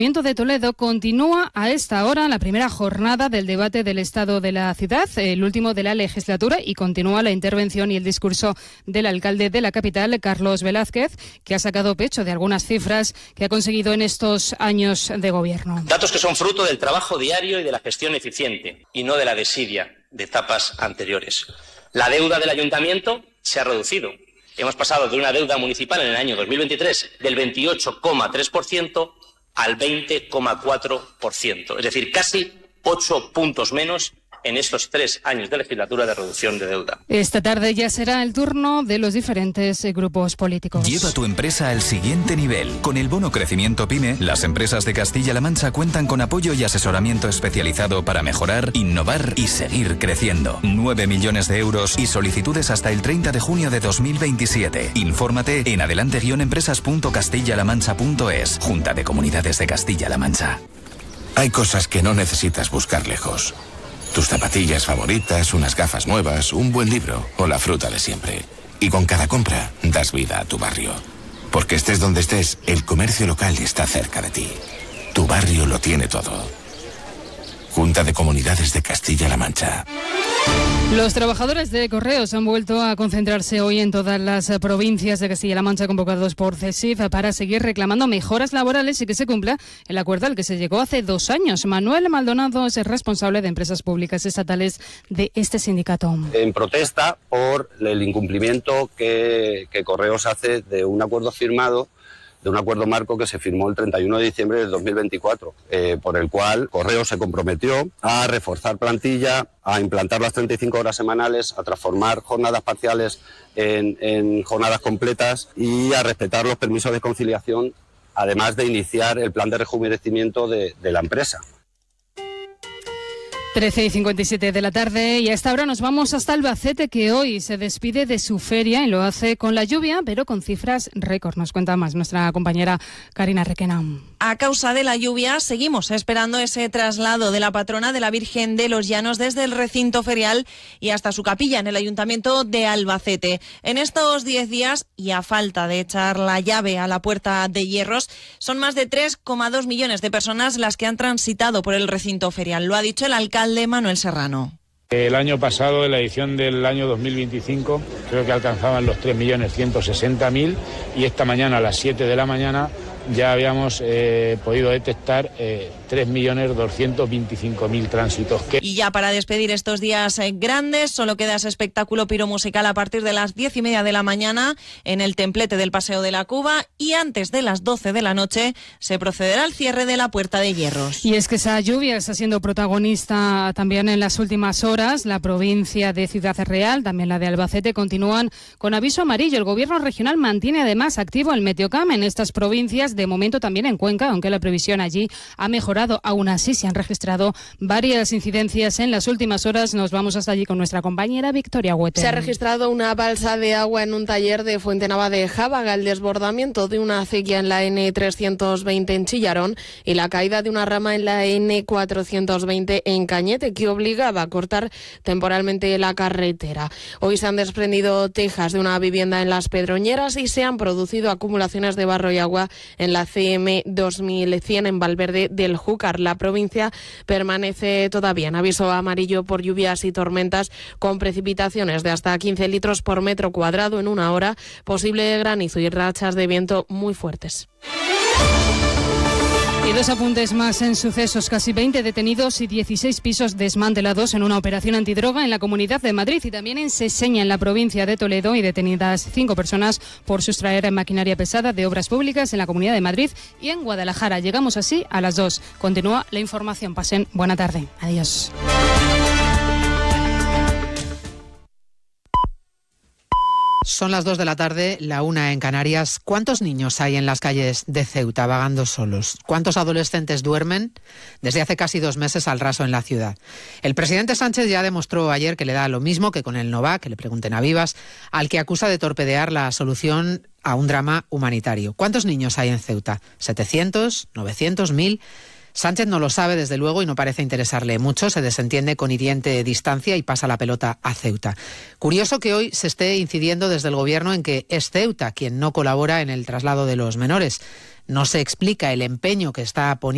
Ayuntamiento de Toledo continúa a esta hora la primera jornada del debate del estado de la ciudad, el último de la legislatura, y continúa la intervención y el discurso del alcalde de la capital, Carlos Velázquez, que ha sacado pecho de algunas cifras que ha conseguido en estos años de gobierno. Datos que son fruto del trabajo diario y de la gestión eficiente, y no de la desidia de etapas anteriores. La deuda del ayuntamiento se ha reducido. Hemos pasado de una deuda municipal en el año 2023 del 28,3% al 20,4%, es decir, casi 8 puntos menos en estos 3 años de legislatura de reducción de deuda. Esta tarde ya será el turno de los diferentes grupos políticos. Lleva tu empresa al siguiente nivel. Con el bono Crecimiento PYME, las empresas de Castilla-La Mancha cuentan con apoyo y asesoramiento especializado para mejorar, innovar y seguir creciendo. 9 millones de euros y solicitudes hasta el 30 de junio de 2027. Infórmate en adelante-empresas.castillalamancha.es. Junta de Comunidades de Castilla-La Mancha. Hay cosas que no necesitas buscar lejos. Tus zapatillas favoritas, unas gafas nuevas, un buen libro o la fruta de siempre. Y con cada compra das vida a tu barrio. Porque estés donde estés, el comercio local está cerca de ti. Tu barrio lo tiene todo. Junta de Comunidades de Castilla-La Mancha. Los trabajadores de Correos han vuelto a concentrarse hoy en todas las provincias de Castilla-La Mancha convocados por CESIF para seguir reclamando mejoras laborales y que se cumpla el acuerdo al que se llegó hace 2 años. Manuel Maldonado es el responsable de empresas públicas estatales de este sindicato. En protesta por el incumplimiento que Correos hace de un acuerdo firmado, de un acuerdo marco que se firmó el 31 de diciembre del 2024, por el cual Correos se comprometió a reforzar plantilla, a implantar las 35 horas semanales, a transformar jornadas parciales en jornadas completas y a respetar los permisos de conciliación, además de iniciar el plan de rejuvenecimiento de la empresa. 13:57 de la tarde y a esta hora nos vamos hasta Albacete, que hoy se despide de su feria y lo hace con la lluvia, pero con cifras récord. Nos cuenta más nuestra compañera Karina Requena. A causa de la lluvia, seguimos esperando ese traslado de la patrona de la Virgen de los Llanos desde el recinto ferial y hasta su capilla en el Ayuntamiento de Albacete. En estos 10 días, y a falta de echar la llave a la Puerta de Hierros, son más de 3,2 millones de personas las que han transitado por el recinto ferial. Lo ha dicho el alcalde Manuel Serrano. El año pasado, en la edición del año 2025, creo que alcanzaban los 3.160.000 y esta mañana a las 7 de la mañana ya habíamos podido detectar 3.225.000 tránsitos. Y ya para despedir estos días grandes, solo queda ese espectáculo piromusical a partir de las 10:30 de la mañana en el templete del Paseo de la Cuba, y antes de las 12 de la noche se procederá al cierre de la Puerta de Hierros. Y es que esa lluvia está siendo protagonista también en las últimas horas. La provincia de Ciudad Real, también la de Albacete, continúan con aviso amarillo. El gobierno regional mantiene además activo el Meteocam en estas provincias, de momento también en Cuenca, aunque la previsión allí ha mejorado. Aún así se han registrado varias incidencias en las últimas horas. Nos vamos hasta allí con nuestra compañera Victoria Huete. Se ha registrado una balsa de agua en un taller de Fuentenava de Jábaga, el desbordamiento de una acequia en la N320 en Chillarón y la caída de una rama en la N420 en Cañete, que obligaba a cortar temporalmente la carretera. Hoy se han desprendido tejas de una vivienda en Las Pedroñeras y se han producido acumulaciones de barro y agua en la CM 2100 en Valverde del Júcar. La provincia permanece todavía en aviso amarillo por lluvias y tormentas, con precipitaciones de hasta 15 litros por metro cuadrado en una hora, posible granizo y rachas de viento muy fuertes. Y 2 apuntes más en sucesos. Casi 20 detenidos y 16 pisos desmantelados en una operación antidroga en la Comunidad de Madrid, y también en Seseña, en la provincia de Toledo, y detenidas 5 personas por sustraer maquinaria pesada de obras públicas en la Comunidad de Madrid y en Guadalajara. Llegamos así a las 2. Continúa la información. Pasen buena tarde. Adiós. Son las 2 de la tarde, la 1 en Canarias. ¿Cuántos niños hay en las calles de Ceuta vagando solos? ¿Cuántos adolescentes duermen desde hace casi 2 meses al raso en la ciudad? El presidente Sánchez ya demostró ayer que le da lo mismo que con el Nova, que le pregunten a Vivas, al que acusa de torpedear la solución a un drama humanitario. ¿Cuántos niños hay en Ceuta? ¿700? ¿900? ¿1000? Sánchez no lo sabe, desde luego, y no parece interesarle mucho. Se desentiende con hiriente distancia y pasa la pelota a Ceuta. Curioso que hoy se esté incidiendo desde el Gobierno en que es Ceuta quien no colabora en el traslado de los menores. No se explica el empeño que está poniendo